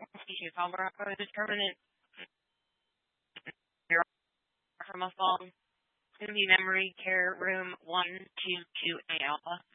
Species Palmer, determinant from a phone. It's going to be memory care room 122A Alpha.